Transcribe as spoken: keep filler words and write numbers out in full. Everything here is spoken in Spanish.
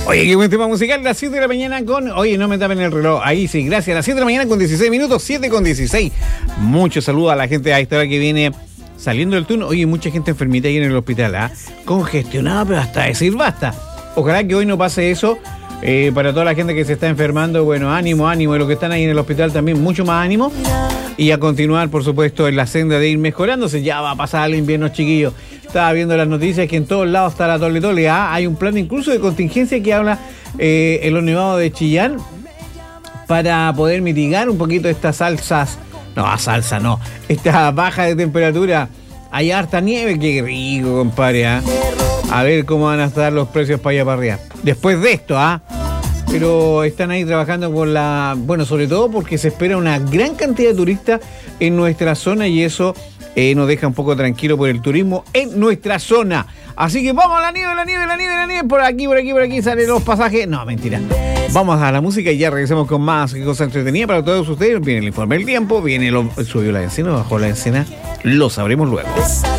Oye, qué buen tema musical, las siete de la mañana con... Oye, no me tapen el reloj, ahí sí, gracias, las siete de la mañana con dieciséis minutos, siete con dieciséis. Muchos saludos a la gente a esta hora que viene saliendo del turno. Oye, mucha gente enfermita ahí en el hospital, ¿ah? ¿eh? Congestionada, pero hasta decir basta. Ojalá que hoy no pase eso. Eh, para toda la gente que se está enfermando, bueno, ánimo, ánimo. Y los que están ahí en el hospital también, mucho más ánimo. Y a continuar, por supuesto, en la senda de ir mejorándose. Ya va a pasar el invierno, chiquillos. Estaba viendo las noticias que en todos lados está la tole tole. ¿Ah? Hay un plan incluso de contingencia que habla eh, en los nevados de Chillán para poder mitigar un poquito estas salsas. No, a salsa no. Esta baja de temperatura. Hay harta nieve. Qué rico, compadre. ¿Ah? A ver cómo van a estar los precios para allá para arriba. Después de esto, ¿ah? Pero están ahí trabajando con la... Bueno, sobre todo porque se espera una gran cantidad de turistas en nuestra zona y eso eh, nos deja un poco tranquilo por el turismo en nuestra zona. Así que vamos a la nieve, la nieve, la nieve, la nieve. Por aquí, por aquí, por aquí salen los pasajes. No, mentira. Vamos a la música y ya regresamos con más cosas entretenidas para todos ustedes. Viene el informe del tiempo, viene lo... Subió la encina, bajó la encina. Lo sabremos luego.